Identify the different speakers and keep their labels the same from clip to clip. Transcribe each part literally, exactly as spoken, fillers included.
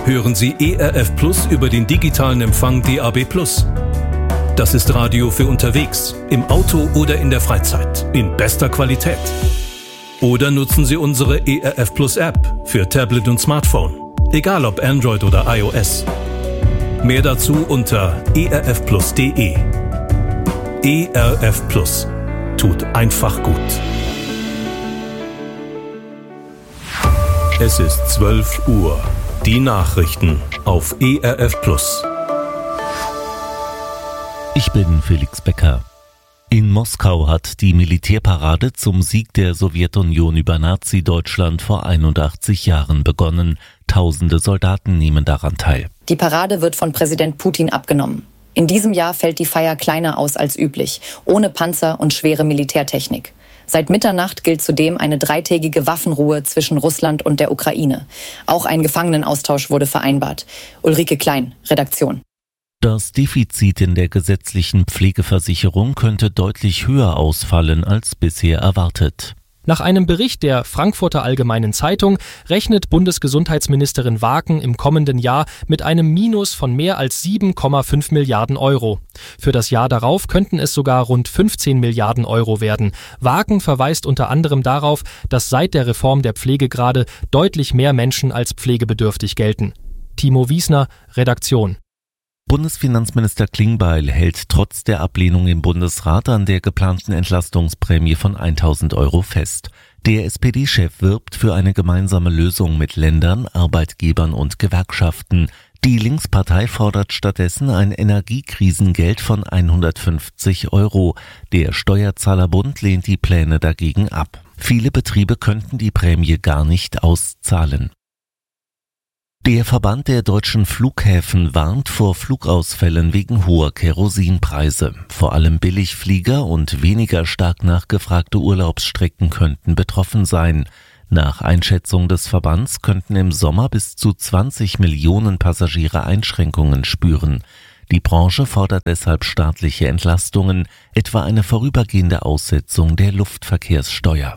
Speaker 1: hören Sie E R F Plus über den digitalen Empfang D A B plus. Das ist Radio für unterwegs, im Auto oder in der Freizeit, in bester Qualität. Oder nutzen Sie unsere E R F Plus App für Tablet und Smartphone, egal ob Android oder iOS. Mehr dazu unter e r f plus punkt d e. E R F Plus tut einfach gut. Es ist zwölf Uhr. Die Nachrichten auf E R F Plus.
Speaker 2: Ich bin Felix Becker. In Moskau hat die Militärparade zum Sieg der Sowjetunion über Nazi-Deutschland vor einundachtzig Jahren begonnen. Tausende Soldaten nehmen daran teil.
Speaker 3: Die Parade wird von Präsident Putin abgenommen. In diesem Jahr fällt die Feier kleiner aus als üblich, ohne Panzer und schwere Militärtechnik. Seit Mitternacht gilt zudem eine dreitägige Waffenruhe zwischen Russland und der Ukraine. Auch ein Gefangenenaustausch wurde vereinbart. Ulrike Klein, Redaktion.
Speaker 2: Das Defizit in der gesetzlichen Pflegeversicherung könnte deutlich höher ausfallen als bisher erwartet.
Speaker 4: Nach einem Bericht der Frankfurter Allgemeinen Zeitung rechnet Bundesgesundheitsministerin Waken im kommenden Jahr mit einem Minus von mehr als sieben Komma fünf Milliarden Euro. Für das Jahr darauf könnten es sogar rund fünfzehn Milliarden Euro werden. Waken verweist unter anderem darauf, dass seit der Reform der Pflegegrade deutlich mehr Menschen als pflegebedürftig gelten. Timo Wiesner, Redaktion.
Speaker 2: Bundesfinanzminister Klingbeil hält trotz der Ablehnung im Bundesrat an der geplanten Entlastungsprämie von tausend Euro fest. Der S P D-Chef wirbt für eine gemeinsame Lösung mit Ländern, Arbeitgebern und Gewerkschaften. Die Linkspartei fordert stattdessen ein Energiekrisengeld von hundertfünfzig Euro. Der Steuerzahlerbund lehnt die Pläne dagegen ab. Viele Betriebe könnten die Prämie gar nicht auszahlen. Der Verband der deutschen Flughäfen warnt vor Flugausfällen wegen hoher Kerosinpreise. Vor allem Billigflieger und weniger stark nachgefragte Urlaubsstrecken könnten betroffen sein. Nach Einschätzung des Verbands könnten im Sommer bis zu zwanzig Millionen Passagiere Einschränkungen spüren. Die Branche fordert deshalb staatliche Entlastungen, etwa eine vorübergehende Aussetzung der Luftverkehrssteuer.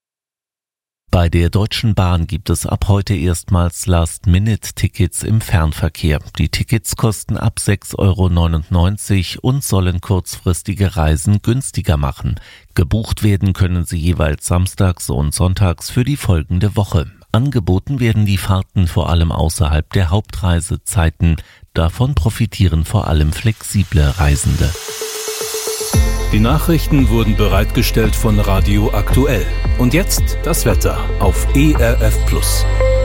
Speaker 2: Bei der Deutschen Bahn gibt es ab heute erstmals Last-Minute-Tickets im Fernverkehr. Die Tickets kosten ab sechs Euro neunundneunzig und sollen kurzfristige Reisen günstiger machen. Gebucht werden können sie jeweils samstags und sonntags für die folgende Woche. Angeboten werden die Fahrten vor allem außerhalb der Hauptreisezeiten. Davon profitieren vor allem flexible Reisende.
Speaker 1: Die Nachrichten wurden bereitgestellt von Radio Aktuell. Und jetzt das Wetter auf E R F Plus.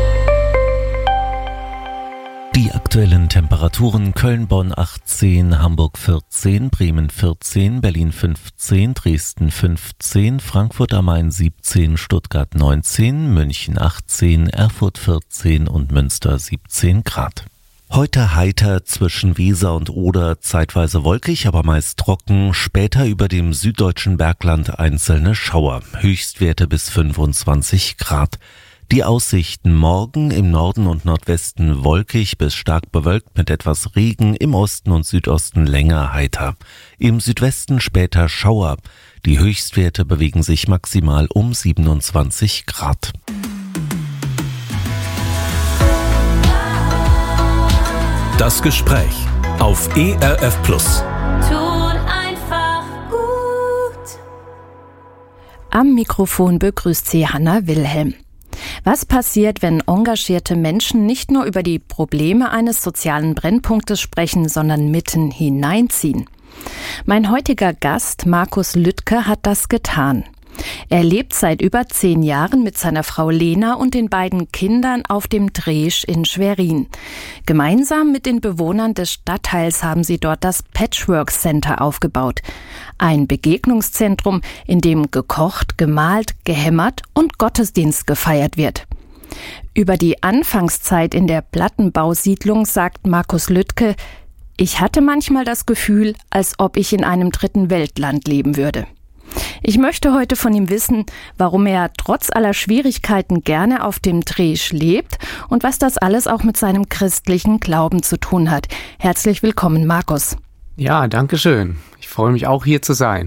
Speaker 2: Die aktuellen Temperaturen: Köln, Bonn achtzehn, Hamburg vierzehn, Bremen vierzehn, Berlin fünfzehn, Dresden fünfzehn, Frankfurt am Main siebzehn, Stuttgart neunzehn, München achtzehn, Erfurt vierzehn und Münster siebzehn Grad. Heute heiter zwischen Weser und Oder, zeitweise wolkig, aber meist trocken, später über dem süddeutschen Bergland einzelne Schauer, Höchstwerte bis fünfundzwanzig Grad. Die Aussichten: morgen im Norden und Nordwesten wolkig bis stark bewölkt mit etwas Regen, im Osten und Südosten länger heiter. Im Südwesten später Schauer. Die Höchstwerte bewegen sich maximal um siebenundzwanzig Grad.
Speaker 1: Das Gespräch auf E R F Plus.
Speaker 5: Tut einfach gut.
Speaker 6: Am Mikrofon begrüßt sie Hanna Wilhelm. Was passiert, wenn engagierte Menschen nicht nur über die Probleme eines sozialen Brennpunktes sprechen, sondern mitten hineinziehen? Mein heutiger Gast, Markus Lüttke, hat das getan. Er lebt seit über zehn Jahren mit seiner Frau Lena und den beiden Kindern auf dem Dresch in Schwerin. Gemeinsam mit den Bewohnern des Stadtteils haben sie dort das Patchwork Center aufgebaut. Ein Begegnungszentrum, in dem gekocht, gemalt, gehämmert und Gottesdienst gefeiert wird. Über die Anfangszeit in der Plattenbausiedlung sagt Markus Lüttke: Ich hatte manchmal das Gefühl, als ob ich in einem dritten Weltland leben würde. Ich möchte heute von ihm wissen, warum er trotz aller Schwierigkeiten gerne auf dem Dresch lebt und was das alles auch mit seinem christlichen Glauben zu tun hat. Herzlich willkommen, Markus.
Speaker 7: Ja, danke schön. Ich freue mich auch, hier zu sein.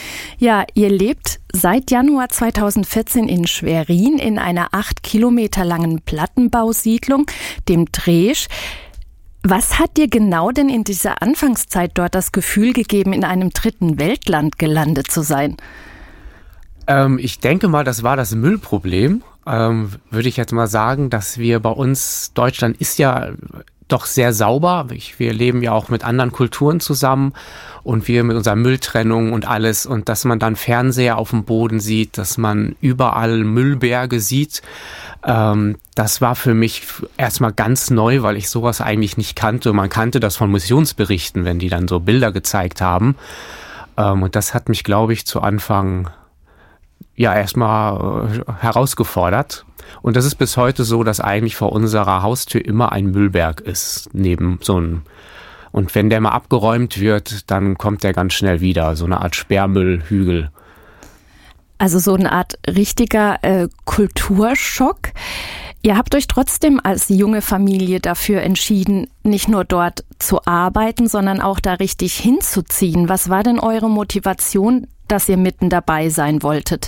Speaker 6: Ja, ihr lebt seit Januar zweitausendvierzehn in Schwerin in einer acht Kilometer langen Plattenbausiedlung, dem Dresch. Was hat dir genau denn in dieser Anfangszeit dort das Gefühl gegeben, in einem dritten Weltland gelandet zu sein?
Speaker 7: Ähm, ich denke mal, das war das Müllproblem. Ähm, würde ich jetzt mal sagen, dass wir bei uns, Deutschland ist ja doch sehr sauber. Ich, wir leben ja auch mit anderen Kulturen zusammen und wir mit unserer Mülltrennung und alles, und dass man dann Fernseher auf dem Boden sieht, dass man überall Müllberge sieht, ähm, das war für mich erstmal ganz neu, weil ich sowas eigentlich nicht kannte. Man kannte das von Missionsberichten, wenn die dann so Bilder gezeigt haben, ähm, und das hat mich, glaube ich, zu Anfang ja erstmal äh, herausgefordert. Und das ist bis heute so, dass eigentlich vor unserer Haustür immer ein Müllberg ist, neben so einem. Und wenn der mal abgeräumt wird, dann kommt der ganz schnell wieder, so eine Art Sperrmüllhügel.
Speaker 6: Also so eine Art richtiger äh, Kulturschock. Ihr habt euch trotzdem als junge Familie dafür entschieden, nicht nur dort zu arbeiten, sondern auch da richtig hinzuziehen. Was war denn eure Motivation, dass ihr mitten dabei sein wolltet?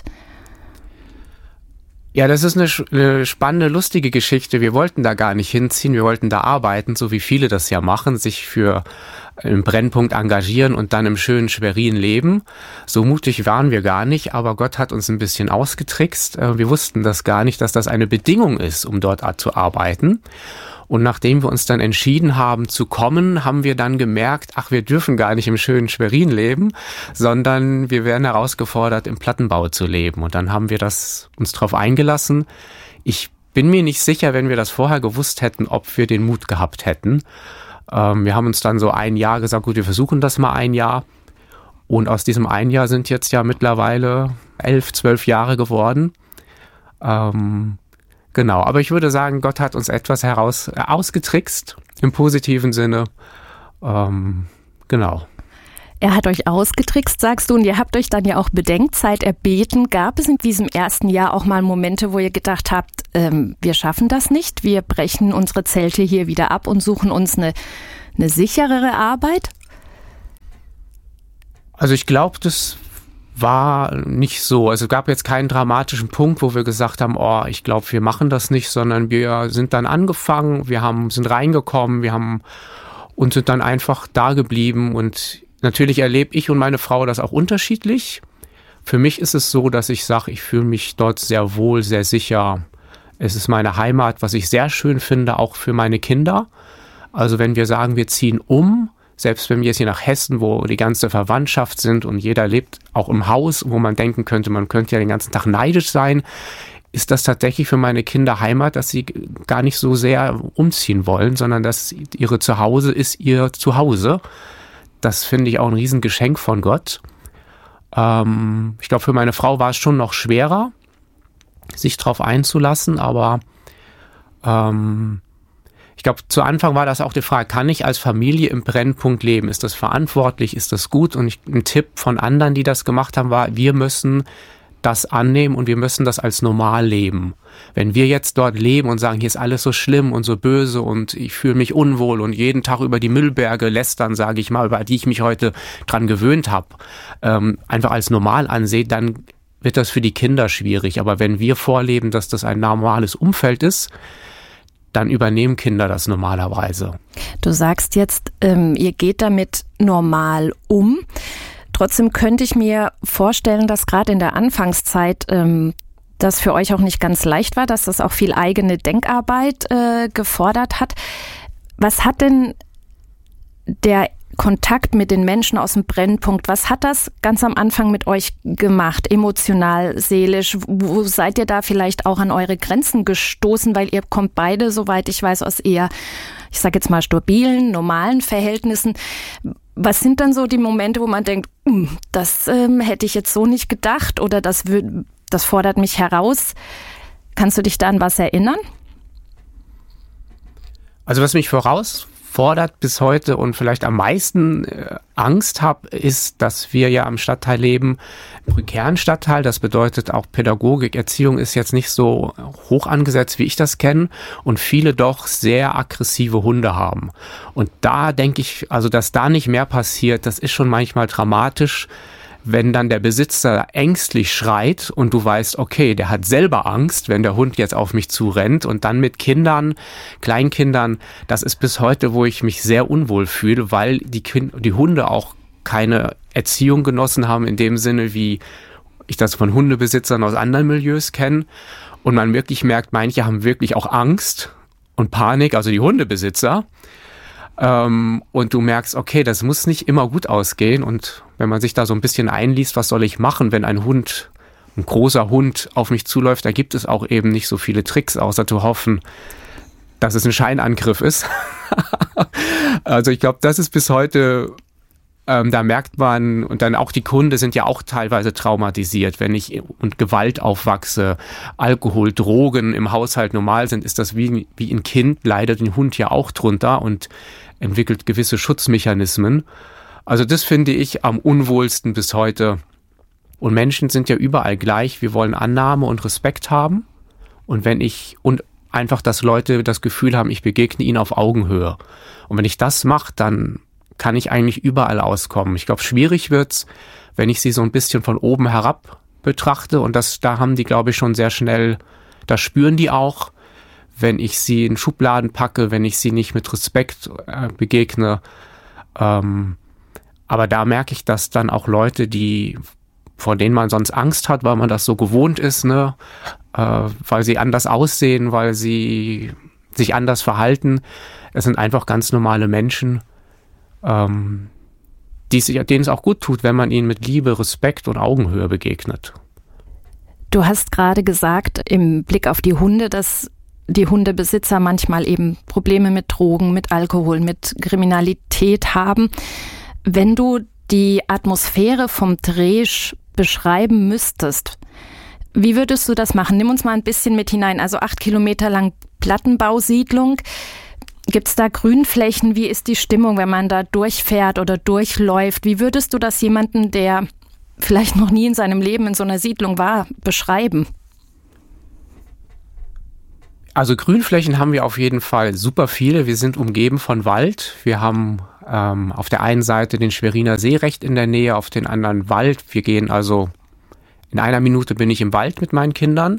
Speaker 7: Ja, das ist eine, eine spannende, lustige Geschichte. Wir wollten da gar nicht hinziehen, wir wollten da arbeiten, so wie viele das ja machen, sich für einen Brennpunkt engagieren und dann im schönen Schwerin leben. So mutig waren wir gar nicht, aber Gott hat uns ein bisschen ausgetrickst. Wir wussten das gar nicht, dass das eine Bedingung ist, um dort zu arbeiten. Und nachdem wir uns dann entschieden haben zu kommen, haben wir dann gemerkt, ach, wir dürfen gar nicht im schönen Schwerin leben, sondern wir werden herausgefordert, im Plattenbau zu leben. Und dann haben wir das uns darauf eingelassen. Ich bin mir nicht sicher, wenn wir das vorher gewusst hätten, ob wir den Mut gehabt hätten. Ähm, wir haben uns dann so ein Jahr gesagt, gut, wir versuchen das mal ein Jahr. Und aus diesem ein Jahr sind jetzt ja mittlerweile elf, zwölf Jahre geworden. Ähm, Genau, aber ich würde sagen, Gott hat uns etwas heraus äh, ausgetrickst, im positiven Sinne. Ähm, genau.
Speaker 6: Er hat euch ausgetrickst, sagst du, und ihr habt euch dann ja auch Bedenkzeit erbeten. Gab es in diesem ersten Jahr auch mal Momente, wo ihr gedacht habt, ähm, wir schaffen das nicht, wir brechen unsere Zelte hier wieder ab und suchen uns eine, eine sicherere Arbeit?
Speaker 7: Also ich glaube, das war nicht so. Also es gab jetzt keinen dramatischen Punkt, wo wir gesagt haben, oh, ich glaube, wir machen das nicht, sondern wir sind dann angefangen, wir haben, sind reingekommen, wir haben und sind dann einfach da geblieben. Und natürlich erlebe ich und meine Frau das auch unterschiedlich. Für mich ist es so, dass ich sage, ich fühle mich dort sehr wohl, sehr sicher. Es ist meine Heimat, was ich sehr schön finde, auch für meine Kinder. Also wenn wir sagen, wir ziehen um, selbst wenn wir jetzt hier nach Hessen, wo die ganze Verwandtschaft sind und jeder lebt auch im Haus, wo man denken könnte, man könnte ja den ganzen Tag neidisch sein, ist das tatsächlich für meine Kinder Heimat, dass sie gar nicht so sehr umziehen wollen, sondern dass ihre Zuhause ist ihr Zuhause. Das finde ich auch ein Riesengeschenk von Gott. Ähm, ich glaube, für meine Frau war es schon noch schwerer, sich darauf einzulassen, aber ähm, ich glaube, zu Anfang war das auch die Frage, kann ich als Familie im Brennpunkt leben? Ist das verantwortlich? Ist das gut? Und ich, ein Tipp von anderen, die das gemacht haben, war, wir müssen das annehmen und wir müssen das als normal leben. Wenn wir jetzt dort leben und sagen, hier ist alles so schlimm und so böse und ich fühle mich unwohl und jeden Tag über die Müllberge lästern, sage ich mal, über die ich mich heute dran gewöhnt habe, ähm, einfach als normal ansehe, dann wird das für die Kinder schwierig. Aber wenn wir vorleben, dass das ein normales Umfeld ist, dann übernehmen Kinder das normalerweise.
Speaker 6: Du sagst jetzt, ähm, ihr geht damit normal um. Trotzdem könnte ich mir vorstellen, dass gerade in der Anfangszeit ähm, das für euch auch nicht ganz leicht war, dass das auch viel eigene Denkarbeit äh, gefordert hat. Was hat denn der Kontakt mit den Menschen aus dem Brennpunkt, was hat das ganz am Anfang mit euch gemacht, emotional, seelisch? Wo seid ihr da vielleicht auch an eure Grenzen gestoßen, weil ihr kommt beide, soweit ich weiß, aus eher, ich sage jetzt mal, stabilen, normalen Verhältnissen. Was sind dann so die Momente, wo man denkt, das ähm, hätte ich jetzt so nicht gedacht oder das, würd, das fordert mich heraus? Kannst du dich da an was erinnern?
Speaker 7: Also was mich voraus fordert bis heute und vielleicht am meisten äh, Angst habe, ist, dass wir ja am Stadtteil leben, im prekären Stadtteil. Das bedeutet auch Pädagogik, Erziehung ist jetzt nicht so hoch angesetzt, wie ich das kenne und viele doch sehr aggressive Hunde haben. Und da denke ich, also dass da nicht mehr passiert, das ist schon manchmal dramatisch, wenn dann der Besitzer ängstlich schreit und du weißt, okay, der hat selber Angst, wenn der Hund jetzt auf mich zurennt, und dann mit Kindern, Kleinkindern, das ist bis heute, wo ich mich sehr unwohl fühle, weil die, kind, die Hunde auch keine Erziehung genossen haben in dem Sinne, wie ich das von Hundebesitzern aus anderen Milieus kenne. Und man wirklich merkt, manche haben wirklich auch Angst und Panik, also die Hundebesitzer. Ähm, und du merkst, okay, das muss nicht immer gut ausgehen. Und wenn man sich da so ein bisschen einliest, was soll ich machen, wenn ein Hund, ein großer Hund auf mich zuläuft, da gibt es auch eben nicht so viele Tricks, außer zu hoffen, dass es ein Scheinangriff ist. Also ich glaube, das ist bis heute, ähm, da merkt man, und dann auch die Hunde sind ja auch teilweise traumatisiert. Wenn ich und Gewalt aufwachse, Alkohol, Drogen im Haushalt normal sind, ist das wie, wie ein Kind, leidet ein Hund ja auch drunter und entwickelt gewisse Schutzmechanismen. Also das finde ich am unwohlsten bis heute. Und Menschen sind ja überall gleich. Wir wollen Annahme und Respekt haben. Und wenn ich, und einfach, dass Leute das Gefühl haben, ich begegne ihnen auf Augenhöhe. Und wenn ich das mache, dann kann ich eigentlich überall auskommen. Ich glaube, schwierig wird's, wenn ich sie so ein bisschen von oben herab betrachte. Und das, da haben die, glaube ich, schon sehr schnell, das spüren die auch, wenn ich sie in Schubladen packe, wenn ich sie nicht mit Respekt äh, begegne. Ähm, aber da merke ich, dass dann auch Leute, die, vor denen man sonst Angst hat, weil man das so gewohnt ist, ne, äh, weil sie anders aussehen, weil sie sich anders verhalten, es sind einfach ganz normale Menschen, ähm, die sich, denen es auch gut tut, wenn man ihnen mit Liebe, Respekt und Augenhöhe begegnet.
Speaker 6: Du hast gerade gesagt, im Blick auf die Hunde, dass die Hundebesitzer manchmal eben Probleme mit Drogen, mit Alkohol, mit Kriminalität haben. Wenn du die Atmosphäre vom Dresch beschreiben müsstest, wie würdest du das machen? Nimm uns mal ein bisschen mit hinein. Also acht Kilometer lang Plattenbausiedlung. Gibt es da Grünflächen? Wie ist die Stimmung, wenn man da durchfährt oder durchläuft? Wie würdest du das jemandem, der vielleicht noch nie in seinem Leben in so einer Siedlung war, beschreiben?
Speaker 7: Also Grünflächen haben wir auf jeden Fall super viele. Wir sind umgeben von Wald. Wir haben ähm, auf der einen Seite den Schweriner See recht in der Nähe, auf den anderen Wald. Wir gehen also, in einer Minute bin ich im Wald mit meinen Kindern.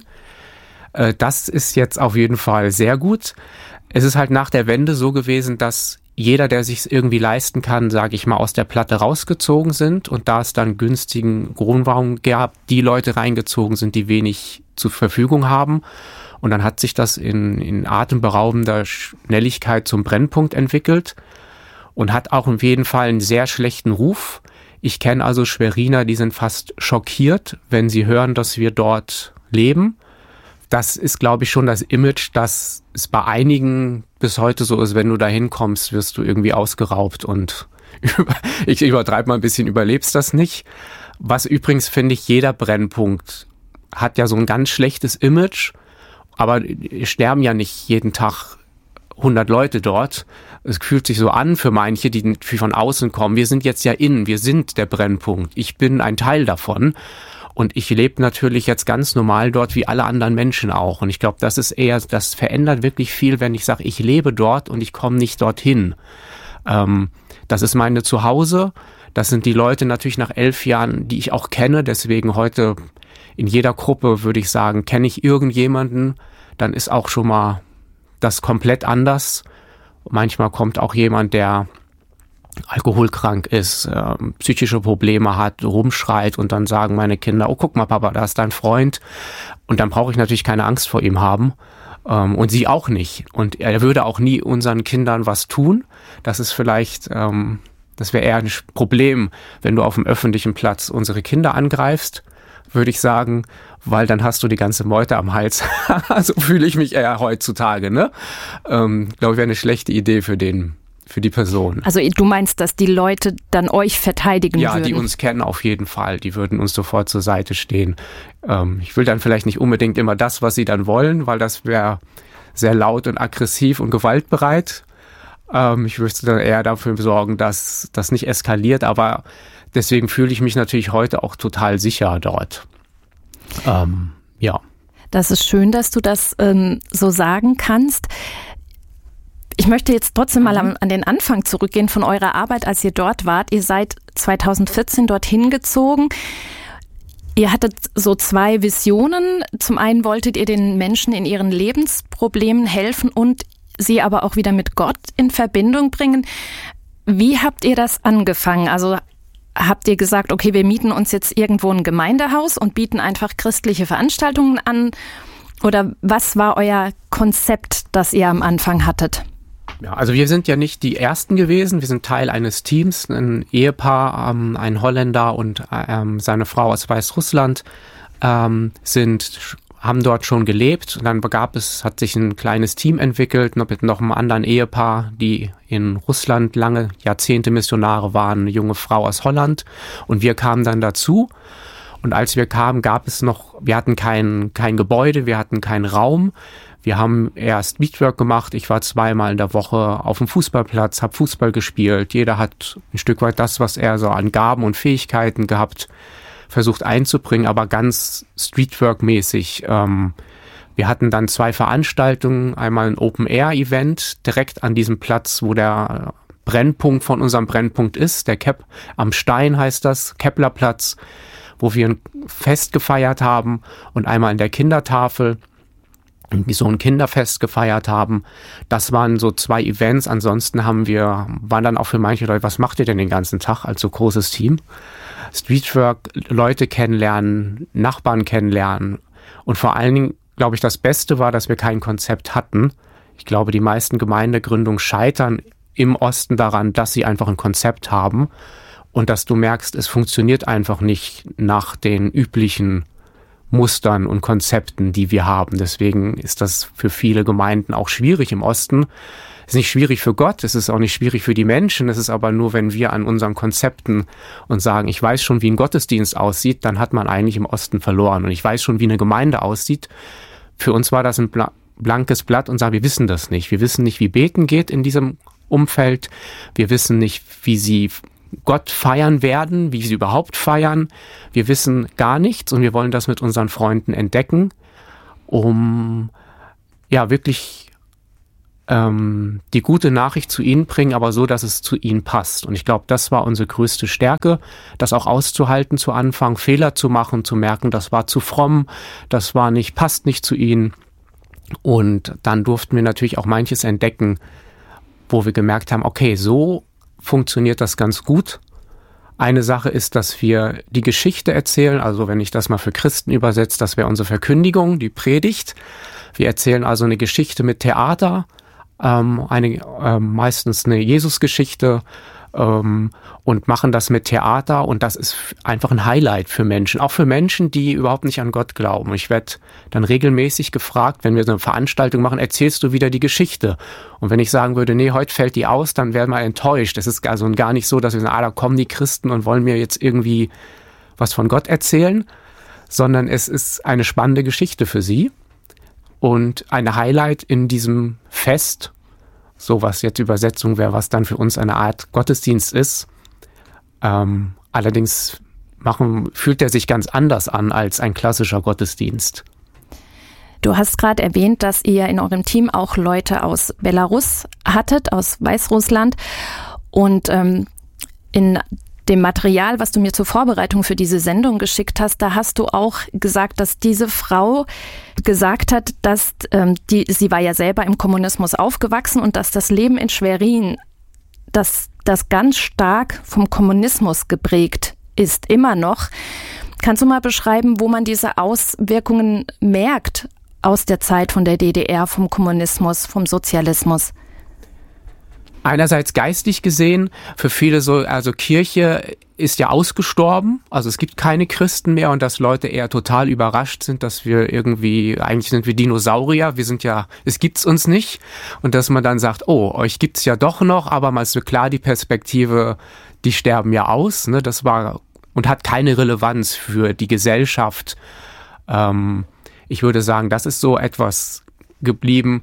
Speaker 7: Äh, das ist jetzt auf jeden Fall sehr gut. Es ist halt nach der Wende so gewesen, dass jeder, der sich irgendwie leisten kann, sage ich mal, aus der Platte rausgezogen sind. Und da es dann günstigen Wohnraum gab, die Leute reingezogen sind, die wenig zur Verfügung haben. Und dann hat sich das in, in atemberaubender Schnelligkeit zum Brennpunkt entwickelt und hat auch auf jeden Fall einen sehr schlechten Ruf. Ich kenne also Schweriner, die sind fast schockiert, wenn sie hören, dass wir dort leben. Das ist, glaube ich, schon das Image, dass es bei einigen bis heute so ist, wenn du da hinkommst, wirst du irgendwie ausgeraubt und ich übertreibe mal ein bisschen, überlebst das nicht. Was übrigens, finde ich, jeder Brennpunkt hat ja so ein ganz schlechtes Image. Aber es sterben ja nicht jeden Tag hundert Leute dort. Es fühlt sich so an für manche, die von außen kommen. Wir sind jetzt ja innen, wir sind der Brennpunkt. Ich bin ein Teil davon. Und ich lebe natürlich jetzt ganz normal dort, wie alle anderen Menschen auch. Und ich glaube, das ist eher, das verändert wirklich viel, wenn ich sage, ich lebe dort und ich komme nicht dorthin. Ähm, das ist meine Zuhause. Das sind die Leute natürlich nach elf Jahren, die ich auch kenne. Deswegen heute in jeder Gruppe würde ich sagen, kenne ich irgendjemanden, dann ist auch schon mal das komplett anders. Manchmal kommt auch jemand, der alkoholkrank ist, äh, psychische Probleme hat, rumschreit und dann sagen meine Kinder, oh guck mal Papa, da ist dein Freund. Und dann brauche ich natürlich keine Angst vor ihm haben ähm, und sie auch nicht. Und er würde auch nie unseren Kindern was tun. Das ist vielleicht, ähm, das wäre eher ein Problem, wenn du auf dem öffentlichen Platz unsere Kinder angreifst, würde ich sagen, weil dann hast du die ganze Meute am Hals. So fühle ich mich eher heutzutage, ne? Ähm, glaube ich, wäre eine schlechte Idee für den, für die Person.
Speaker 6: Also du meinst, dass die Leute dann euch verteidigen
Speaker 7: ja,
Speaker 6: würden? Ja,
Speaker 7: die uns kennen auf jeden Fall. Die würden uns sofort zur Seite stehen. Ähm, ich will dann vielleicht nicht unbedingt immer das, was sie dann wollen, weil das wäre sehr laut und aggressiv und gewaltbereit. Ähm, ich würde dann eher dafür sorgen, dass das nicht eskaliert, aber deswegen fühle ich mich natürlich heute auch total sicher dort. Ähm, ja.
Speaker 6: Das ist schön, dass du das ähm, so sagen kannst. Ich möchte jetzt trotzdem mal an, an den Anfang zurückgehen von eurer Arbeit, als ihr dort wart. Ihr seid zweitausendvierzehn dorthin gezogen. Ihr hattet so zwei Visionen. Zum einen wolltet ihr den Menschen in ihren Lebensproblemen helfen und sie aber auch wieder mit Gott in Verbindung bringen. Wie habt ihr das angefangen? Also habt ihr gesagt, okay, wir mieten uns jetzt irgendwo ein Gemeindehaus und bieten einfach christliche Veranstaltungen an? Oder was war euer Konzept, das ihr am Anfang hattet?
Speaker 7: Ja, also wir sind ja nicht die Ersten gewesen. Wir sind Teil eines Teams, ein Ehepaar, ähm, ein Holländer und ähm, seine Frau aus Weißrussland ähm, sind, haben dort schon gelebt. Und dann gab es, hat sich ein kleines Team entwickelt mit noch einem anderen Ehepaar, die in Russland lange Jahrzehnte Missionare waren, eine junge Frau aus Holland. Und wir kamen dann dazu. Und als wir kamen, gab es noch, wir hatten kein, kein Gebäude, wir hatten keinen Raum. Wir haben erst Streetwork gemacht. Ich war zweimal in der Woche auf dem Fußballplatz, habe Fußball gespielt. Jeder hat ein Stück weit das, was er so an Gaben und Fähigkeiten gehabt, versucht einzubringen, aber ganz Streetwork-mäßig. Ähm, wir hatten dann zwei Veranstaltungen, einmal ein Open-Air-Event direkt an diesem Platz, wo der Brennpunkt von unserem Brennpunkt ist. Der Kep am Stein heißt das, Keplerplatz, wo wir ein Fest gefeiert haben und einmal in der Kindertafel so ein Kinderfest gefeiert haben. Das waren so zwei Events. Ansonsten haben wir, waren dann auch für manche Leute, was macht ihr denn den ganzen Tag als so großes Team? Streetwork, Leute kennenlernen, Nachbarn kennenlernen. Und vor allen Dingen, glaube ich, das Beste war, dass wir kein Konzept hatten. Ich glaube, die meisten Gemeindegründungen scheitern im Osten daran, dass sie einfach ein Konzept haben und dass du merkst, es funktioniert einfach nicht nach den üblichen Mustern und Konzepten, die wir haben. Deswegen ist das für viele Gemeinden auch schwierig im Osten. Es ist nicht schwierig für Gott, es ist auch nicht schwierig für die Menschen, es ist aber nur, wenn wir an unseren Konzepten und sagen, ich weiß schon, wie ein Gottesdienst aussieht, dann hat man eigentlich im Osten verloren. Und ich weiß schon, wie eine Gemeinde aussieht. Für uns war das ein blankes Blatt und sagen, wir wissen das nicht. Wir wissen nicht, wie Beten geht in diesem Umfeld. Wir wissen nicht, wie sie Gott feiern werden, wie sie überhaupt feiern. Wir wissen gar nichts und wir wollen das mit unseren Freunden entdecken, um ja wirklich ähm, die gute Nachricht zu ihnen bringen, aber so, dass es zu ihnen passt. Und ich glaube, das war unsere größte Stärke, das auch auszuhalten zu Anfang, Fehler zu machen, zu merken, das war zu fromm, das war nicht, passt nicht zu ihnen. Und dann durften wir natürlich auch manches entdecken, wo wir gemerkt haben, okay, so funktioniert das ganz gut. Eine Sache ist, dass wir die Geschichte erzählen, also wenn ich das mal für Christen übersetze, das wäre unsere Verkündigung, die Predigt. Wir erzählen also eine Geschichte mit Theater, ähm, eine, äh, meistens eine Jesusgeschichte ähm, und machen das mit Theater und das ist einfach ein Highlight für Menschen, auch für Menschen, die überhaupt nicht an Gott glauben. Ich werde dann regelmäßig gefragt, wenn wir so eine Veranstaltung machen, erzählst du wieder die Geschichte? Und wenn ich sagen würde, nee, heute fällt die aus, dann wäre man enttäuscht. Es ist also gar nicht so, dass wir sagen, ah, da kommen die Christen und wollen mir jetzt irgendwie was von Gott erzählen, sondern es ist eine spannende Geschichte für sie und ein Highlight in diesem Fest, so was jetzt Übersetzung wäre, was dann für uns eine Art Gottesdienst ist. Ähm, allerdings machen, fühlt er sich ganz anders an als ein klassischer Gottesdienst.
Speaker 6: Du hast gerade erwähnt, dass ihr in eurem Team auch Leute aus Belarus hattet, aus Weißrussland. Und ähm, in dem Material, was du mir zur Vorbereitung für diese Sendung geschickt hast, da hast du auch gesagt, dass diese Frau gesagt hat, dass ähm, die, sie war ja selber im Kommunismus aufgewachsen und dass das Leben in Schwerin, dass das ganz stark vom Kommunismus geprägt ist, immer noch. Kannst du mal beschreiben, wo man diese Auswirkungen merkt aus der Zeit von der D D R, vom Kommunismus, vom Sozialismus?
Speaker 7: Einerseits geistig gesehen, für viele so, also Kirche ist ja ausgestorben, also es gibt keine Christen mehr und dass Leute eher total überrascht sind, dass wir irgendwie, eigentlich sind wir Dinosaurier, wir sind ja, es gibt's uns nicht und dass man dann sagt, oh, euch gibt's ja doch noch, aber mal so klar die Perspektive, die sterben ja aus, ne, das war und hat keine Relevanz für die Gesellschaft. Ähm, ich würde sagen, das ist so etwas geblieben.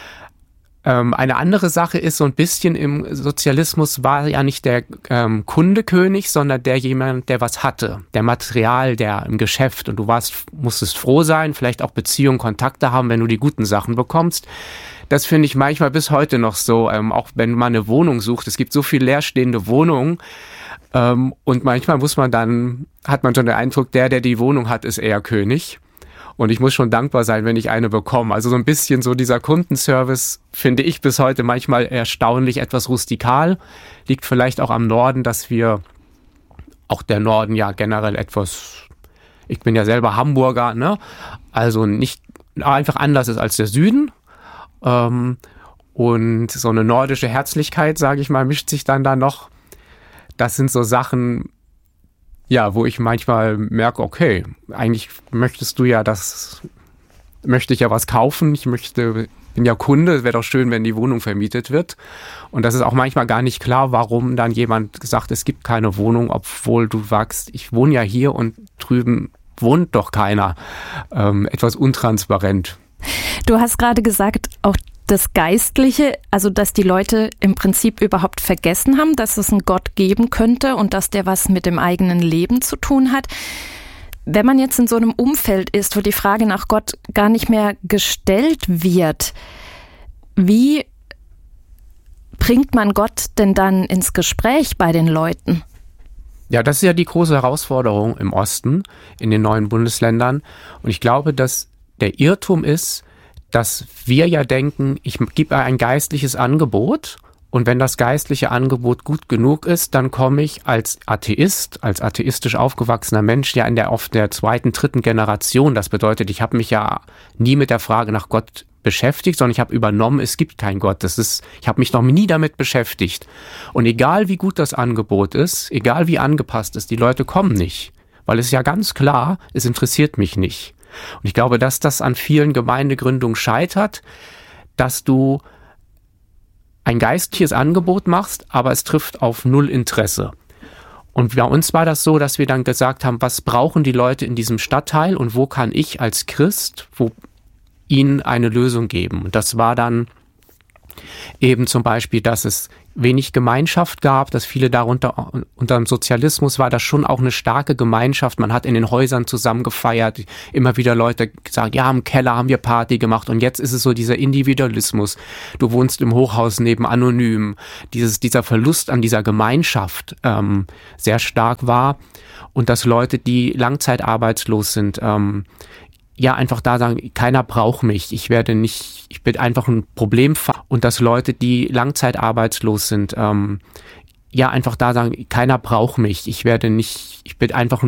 Speaker 7: Eine andere Sache ist, so ein bisschen im Sozialismus war ja nicht der ähm, Kundekönig, sondern der jemand, der was hatte, der Material, der im Geschäft und du warst, musstest froh sein, vielleicht auch Beziehungen, Kontakte haben, wenn du die guten Sachen bekommst. das finde ich manchmal bis heute noch so, ähm, auch wenn man eine Wohnung sucht. Es gibt so viel leerstehende Wohnungen ähm, und manchmal muss man dann, hat man schon den Eindruck, der, der die Wohnung hat, ist eher König. Und ich muss schon dankbar sein, wenn ich eine bekomme. Also so ein bisschen so dieser Kundenservice finde ich bis heute manchmal erstaunlich etwas rustikal. Liegt vielleicht auch am Norden, dass wir, auch der Norden ja generell etwas, ich bin ja selber Hamburger, ne? Also nicht einfach anders ist als der Süden. Ähm, und so eine nordische Herzlichkeit, sage ich mal, mischt sich dann da noch. Das sind so Sachen, ja, wo ich manchmal merke, okay, eigentlich möchtest du ja das, möchte ich ja was kaufen, ich möchte, bin ja Kunde, es wäre doch schön, wenn die Wohnung vermietet wird. Und das ist auch manchmal gar nicht klar, warum dann jemand sagt, es gibt keine Wohnung, obwohl du sagst, ich wohne ja hier und drüben wohnt doch keiner. Ähm, etwas untransparent.
Speaker 6: Du hast gerade gesagt, auch das Geistliche, also dass die Leute im Prinzip überhaupt vergessen haben, dass es einen Gott geben könnte und dass der was mit dem eigenen Leben zu tun hat. Wenn man jetzt in so einem Umfeld ist, wo die Frage nach Gott gar nicht mehr gestellt wird, wie bringt man Gott denn dann ins Gespräch bei den Leuten?
Speaker 7: Ja, das ist ja die große Herausforderung im Osten, in den neuen Bundesländern. Und ich glaube, dass der Irrtum ist, dass wir ja denken, ich gebe ein geistliches Angebot und wenn das geistliche Angebot gut genug ist, dann komme ich als Atheist, als atheistisch aufgewachsener Mensch ja in der oft der zweiten, dritten Generation. Das bedeutet, ich habe mich ja nie mit der Frage nach Gott beschäftigt, sondern ich habe übernommen, es gibt keinen Gott. Das ist, ich habe mich noch nie damit beschäftigt. Und egal wie gut das Angebot ist, egal wie angepasst ist, die Leute kommen nicht, weil es ja ganz klar, es interessiert mich nicht. Und ich glaube, dass das an vielen Gemeindegründungen scheitert, dass du ein geistliches Angebot machst, aber es trifft auf null Interesse. Und bei uns war das so, dass wir dann gesagt haben, was brauchen die Leute in diesem Stadtteil und wo kann ich als Christ, wo ihnen eine Lösung geben. Und das war dann eben zum Beispiel, dass es wenig Gemeinschaft gab, dass viele darunter, unter dem Sozialismus war das schon auch eine starke Gemeinschaft. Man hat in den Häusern zusammen gefeiert, immer wieder Leute gesagt, ja, im Keller haben wir Party gemacht und jetzt ist es so dieser Individualismus. Du wohnst im Hochhaus neben Anonym. Dieses, dieser Verlust an dieser Gemeinschaft ähm, sehr stark war und dass Leute, die langzeitarbeitslos sind, ähm, ja, einfach da sagen, keiner braucht mich, ich werde nicht, ich bin einfach ein Problemfall. Und dass Leute, die langzeitarbeitslos sind, ähm, ja, einfach da sagen, keiner braucht mich, ich werde nicht, ich bin einfach ein